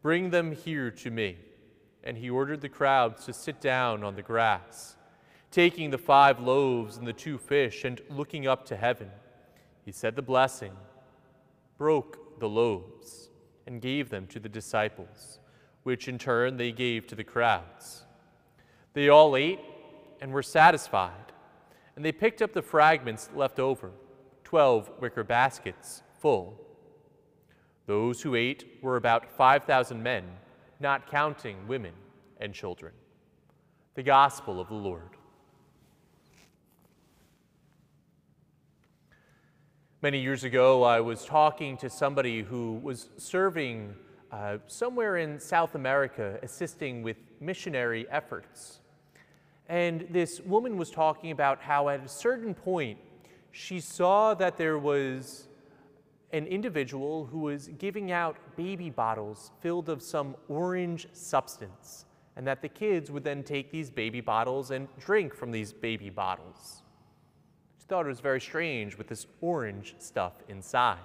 Bring them here to me." And he ordered the crowds to sit down on the grass. Taking the 5 loaves and the 2 fish, and looking up to heaven, he said the blessing, broke the loaves, and gave them to the disciples, which in turn they gave to the crowds. They all ate and were satisfied, and they picked up the fragments left over, 12 wicker baskets full. Those who ate were about 5,000 men, not counting women and children. The Gospel of the Lord. Many years ago, I was talking to somebody who was serving somewhere in South America, assisting with missionary efforts. And this woman was talking about how at a certain point, she saw that there was an individual who was giving out baby bottles filled of some orange substance, and that the kids would then take these baby bottles and drink from these baby bottles. She thought it was very strange with this orange stuff inside.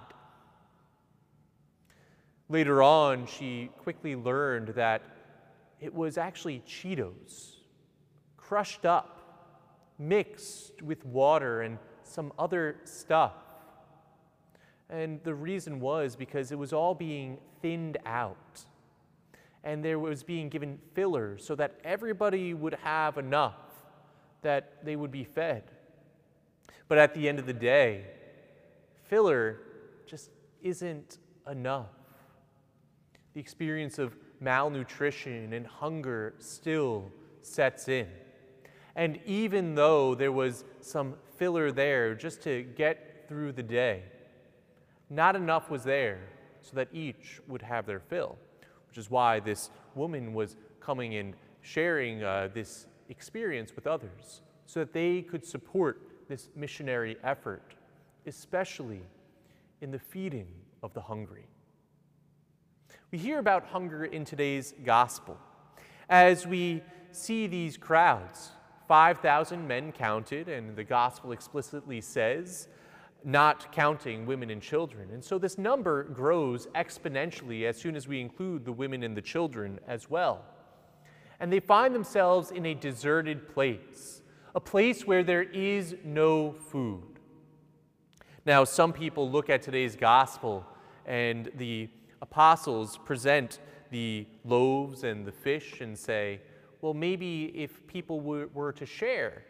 Later on, she quickly learned that it was actually Cheetos, crushed up, mixed with water and some other stuff. And the reason was because it was all being thinned out. And there was being given fillers so that everybody would have enough that they would be fed. But at the end of the day, filler just isn't enough. The experience of malnutrition and hunger still sets in. And even though there was some filler there just to get through the day, not enough was there so that each would have their fill, which is why this woman was coming and sharing this experience with others so that they could support this missionary effort, especially in the feeding of the hungry. We hear about hunger in today's gospel as we see these crowds, 5,000 men counted, and the gospel explicitly says, not counting women and children. And so this number grows exponentially as soon as we include the women and the children as well. And they find themselves in a deserted place, a place where there is no food. Now, some people look at today's gospel and the apostles present the loaves and the fish and say, well, maybe if people were to share,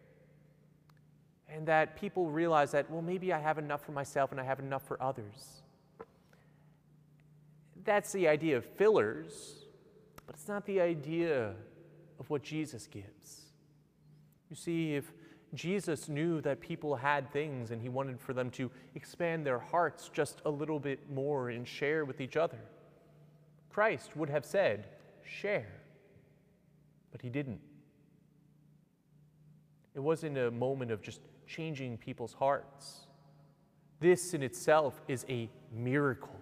and that people realize that, well, maybe I have enough for myself and I have enough for others. That's the idea of fillers, but it's not the idea of what Jesus gives. You see, if Jesus knew that people had things and he wanted for them to expand their hearts just a little bit more and share with each other, Christ would have said, share. But he didn't. It wasn't a moment of just changing people's hearts. This in itself is a miracle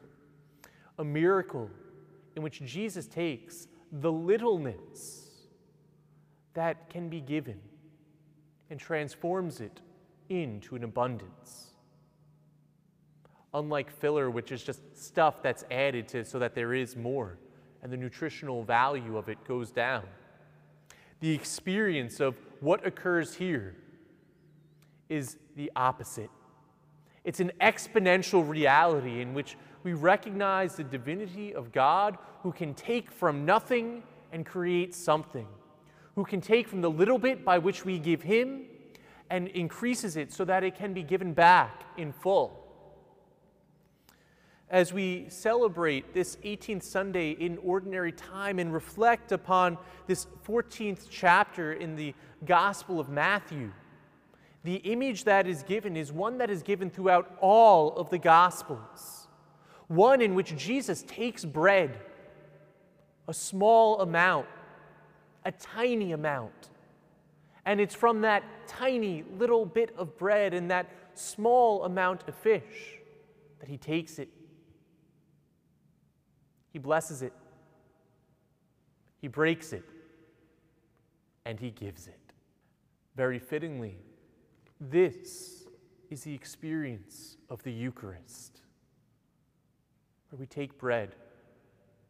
in which Jesus takes the littleness that can be given and transforms it into an abundance. Unlike filler, which is just stuff that's added to so that there is more, and the nutritional value of it goes down. The experience of what occurs here is the opposite. It's an exponential reality in which we recognize the divinity of God who can take from nothing and create something, who can take from the little bit by which we give him and increases it so that it can be given back in full. As we celebrate this 18th Sunday in ordinary time and reflect upon this 14th chapter in the Gospel of Matthew, the image that is given is one that is given throughout all of the Gospels. One in which Jesus takes bread, a small amount, a tiny amount, and it's from that tiny little bit of bread and that small amount of fish that he takes it. He blesses it, he breaks it, and he gives it. Very fittingly, this is the experience of the Eucharist, where we take bread